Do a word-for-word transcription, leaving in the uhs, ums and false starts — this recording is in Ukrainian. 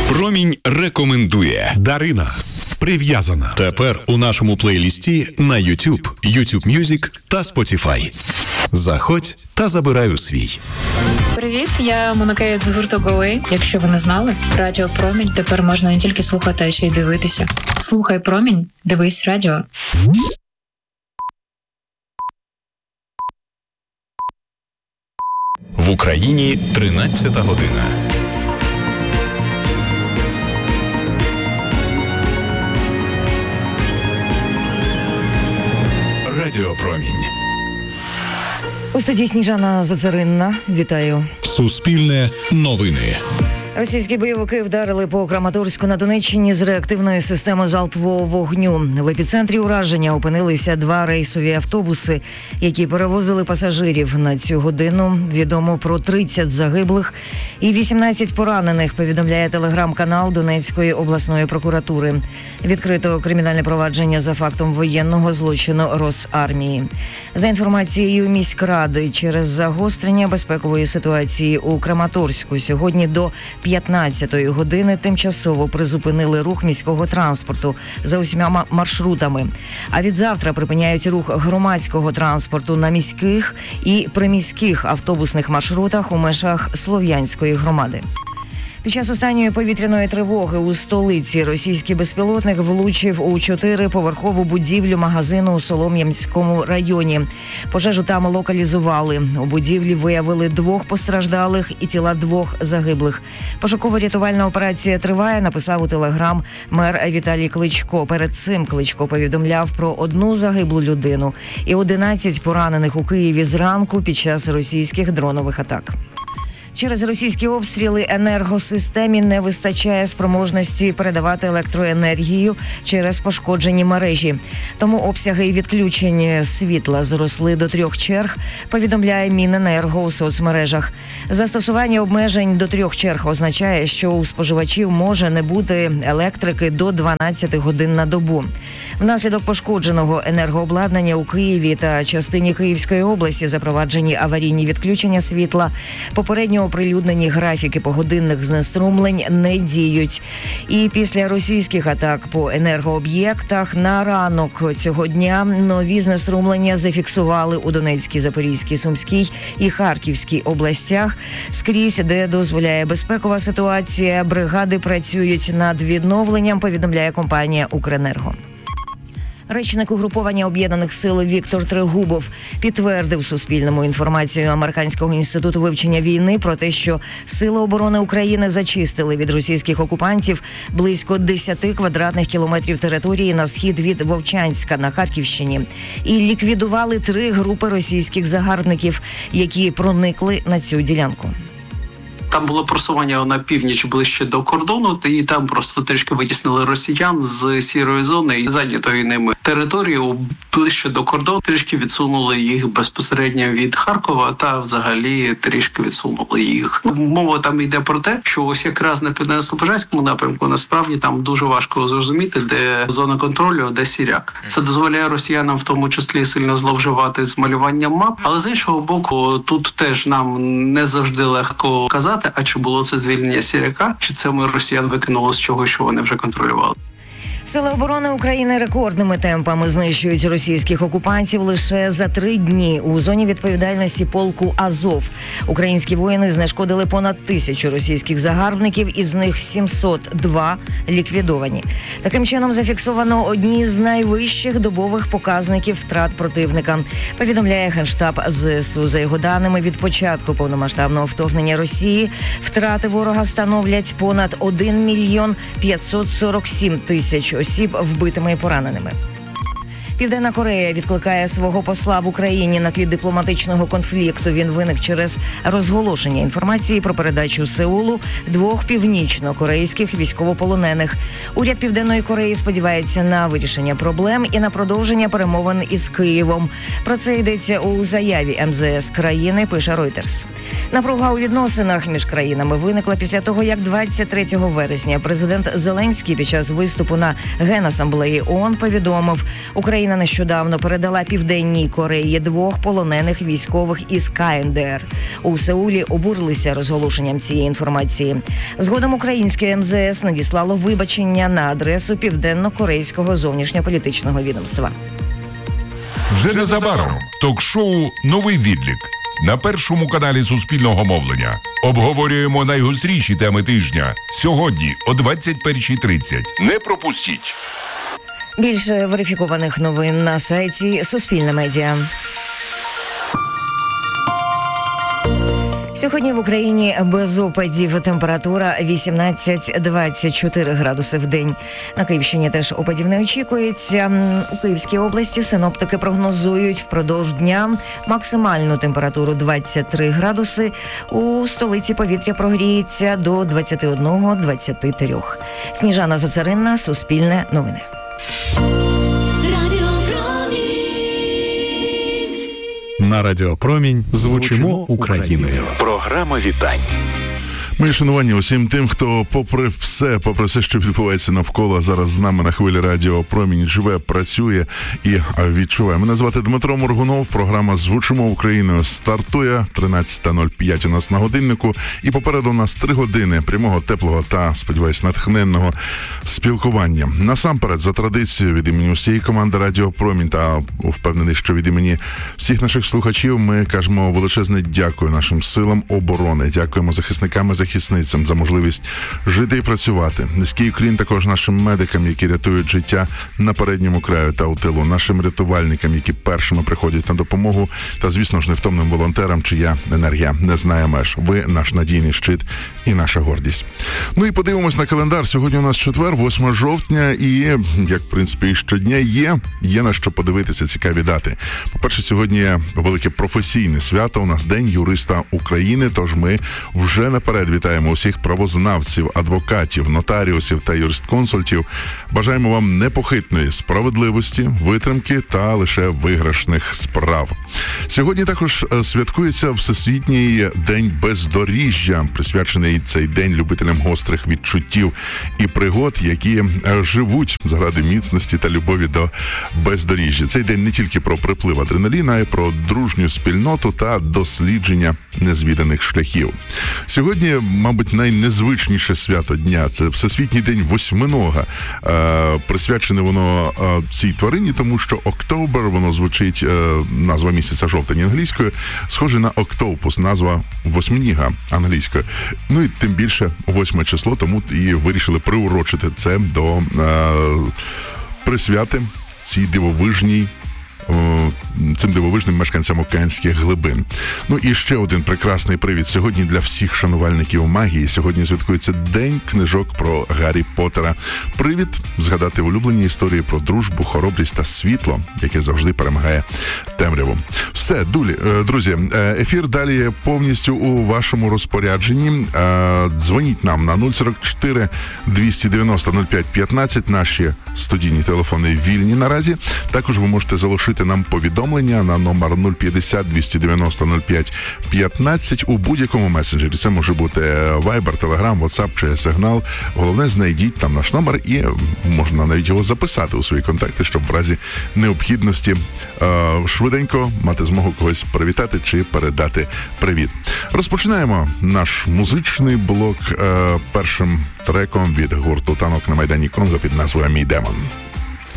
Промінь рекомендує. Дарина. Прив'язана. Тепер у нашому плейлісті на YouTube, YouTube Music та Spotify. Заходь та забирай у свій. Привіт, я Монокея з гурту Гоуей. Якщо ви не знали, Радіо Промінь тепер можна не тільки слухати, а ще й дивитися. Слухай Промінь, дивись радіо. В Україні тринадцята година. Радіо Промінь. У студії Сніжана Зацаринна. Вітаю. Суспільне новини. Російські бойовики вдарили по Краматорську на Донеччині з реактивної системи залпового вогню. В епіцентрі ураження опинилися два рейсові автобуси, які перевозили пасажирів. На цю годину відомо про тридцять загиблих і вісімнадцять поранених, повідомляє телеграм-канал Донецької обласної прокуратури. Відкрито кримінальне провадження за фактом воєнного злочину Росармії. За інформацією міськради, через загострення безпекової ситуації у Краматорську сьогодні до п'ятнадцятої години тимчасово призупинили рух міського транспорту за усіма маршрутами. А від завтра припиняють рух громадського транспорту на міських і приміських автобусних маршрутах у межах Слов'янської громади. Під час останньої повітряної тривоги у столиці російський безпілотник влучив у чотириповерхову будівлю магазину у Солом'янському районі. Пожежу там локалізували. У будівлі виявили двох постраждалих і тіла двох загиблих. Пошуково-рятувальна операція триває, написав у телеграм мер Віталій Кличко. Перед цим Кличко повідомляв про одну загиблу людину і одинадцять поранених у Києві зранку під час російських дронових атак. Через російські обстріли енергосистемі не вистачає спроможності передавати електроенергію через пошкоджені мережі. Тому обсяги відключень світла зросли до трьох черг, повідомляє Міненерго у соцмережах. Застосування обмежень до трьох черг означає, що у споживачів може не бути електрики до дванадцяти годин на добу. Внаслідок пошкодженого енергообладнання у Києві та частині Київської області запроваджені аварійні відключення світла. Попередньо оприлюднені графіки погодинних знеструмлень не діють. І після російських атак по енергооб'єктах на ранок цього дня нові знеструмлення зафіксували у Донецькій, Запорізькій, Сумській і Харківській областях. Скрізь, де дозволяє безпекова ситуація, бригади працюють над відновленням, повідомляє компанія «Укренерго». Речник угруповання Об'єднаних сил Віктор Трегубов підтвердив Суспільному інформацію Американського інституту вивчення війни про те, що Сили оборони України зачистили від російських окупантів близько десяти квадратних кілометрів території на схід від Вовчанська на Харківщині і ліквідували три групи російських загарбників, які проникли на цю ділянку. Там було просування на північ ближче до кордону, і там просто трішки витіснили росіян з сірої зони і зайнятої ними територію ближче до кордону. Трішки відсунули їх безпосередньо від Харкова та взагалі трішки відсунули їх. Мова там йде про те, що ось якраз на Південно-Слобожанському напрямку насправді там дуже важко зрозуміти, де зона контролю, де сіряк. Це дозволяє росіянам в тому числі сильно зловживати з малюванням мап, але з іншого боку, тут теж нам не завжди легко казати, а чи було це звільнення сіряка, чи це ми росіян викинули з чого, що вони вже контролювали. Сили оборони України рекордними темпами знищують російських окупантів лише за три дні. У зоні відповідальності полку «Азов» українські воїни знешкодили понад тисячу російських загарбників, із них сімсот два ліквідовані. Таким чином зафіксовано одні з найвищих добових показників втрат противника, повідомляє Генштаб ЗСУ. За його даними, від початку повномасштабного вторгнення Росії втрати ворога становлять понад один мільйон п'ятсот сорок сім тисяч осіб вбитими і пораненими. Південна Корея відкликає свого посла в Україні на тлі дипломатичного конфлікту. Він виник через розголошення інформації про передачу Сеулу двох північно-корейських військовополонених. Уряд Південної Кореї сподівається на вирішення проблем і на продовження перемовин із Києвом. Про це йдеться у заяві ем зе ес країни, пише Reuters. Напруга у відносинах між країнами виникла після того, як двадцять третього вересня президент Зеленський під час виступу на Генасамблеї ООН повідомив, Україна Україна нещодавно передала Південній Кореї двох полонених військових із ка ен де ер. У Сеулі обурилися розголошенням цієї інформації. Згодом українське емзе ес надіслало вибачення на адресу південно-корейського зовнішньополітичного відомства. Вже незабаром ток-шоу «Новий відлік» на першому каналі Суспільного мовлення. Обговорюємо найгостріші теми тижня. Сьогодні о двадцять перша тридцять. Не пропустіть! Більше верифікованих новин на сайті Суспільне медіа. Сьогодні в Україні без опадів, температура вісімнадцять-двадцять чотири градуси в день. На Київщині теж опадів не очікується. У Київській області синоптики прогнозують впродовж дня максимальну температуру двадцять три градуси. У столиці повітря прогріється до двадцять один - двадцять три. Сніжана Зацаринна, Суспільне новини. На Радіо Промінь звучимо Україною. Програма вітань. Мої шанування усім тим, хто попри все, попри все, що відбувається навколо, зараз з нами на хвилі Радіо Промінь живе, працює і відчуває. Мене звати Дмитро Моргунов, програма «Звучимо Україною» стартує, тринадцята нуль п'ять у нас на годиннику, і попереду у нас три години прямого, теплого та, сподіваюсь, натхненного спілкування. Насамперед, за традицією, від імені усієї команди Радіо Промінь та впевнений, що від імені всіх наших слухачів, ми кажемо величезне дякую нашим силам оборони, дякуємо захисникам і захисницям за можливість жити і працювати. Низький уклін також нашим медикам, які рятують життя на передньому краю та у тилу, нашим рятувальникам, які першими приходять на допомогу, та, звісно ж, невтомним волонтерам, чия енергія не знає меж. Ви наш надійний щит і наша гордість. Ну і подивимось на календар. Сьогодні у нас четвер, восьме жовтня, і, як, в принципі, і щодня є, є на що подивитися цікаві дати. По-перше, сьогодні велике професійне свято, у нас День юриста України, тож ми вже наперед вітаємо усіх правознавців, адвокатів, нотаріусів та юристконсультів. Бажаємо вам непохитної справедливості, витримки та лише виграшних справ. Сьогодні також святкується Всесвітній день бездоріжжя, присвячений цей день любителям гострих відчуттів і пригод, які живуть заради міцності та любові до бездоріжжя. Цей день не тільки про приплив адреналіна, а й про дружню спільноту та дослідження незвіданих шляхів. Сьогодні, мабуть, найнезвичніше свято дня – це Всесвітній день восьминога. Е, присвячене воно е, цій тварині, тому що Октобер, воно звучить, е, назва місяця жовтень англійською, схоже на Октопус, назва восьминіга англійською. Ну і тим більше восьме число, тому і вирішили приурочити це до е, присвяти цій дивовижній цим дивовижним мешканцям океанських глибин. Ну і ще один прекрасний привід сьогодні для всіх шанувальників магії. Сьогодні святкується День книжок про Гаррі Поттера. Привід згадати улюблені історії про дружбу, хоробрість та світло, яке завжди перемагає темряву. Все, дулі, друзі, ефір далі повністю у вашому розпорядженні. Дзвоніть нам на нуль сорок чотири двісті дев'яносто нуль п'ять п'ятнадцять. Наші студійні телефони вільні наразі. Також ви можете залишити нам повідомлення на номер нуль п'ятдесят двісті дев'яносто нуль п'ять п'ятнадцять у будь-якому месенджері. Це може бути Viber, Telegram, WhatsApp чи Signal. Головне, знайдіть там наш номер і можна навіть його записати у свої контакти, щоб в разі необхідності е, швиденько мати змогу когось привітати чи передати привіт. Розпочинаємо наш музичний блок е, першим треком від гурту «Танок на Майдані Конго» під назвою «Мій демон».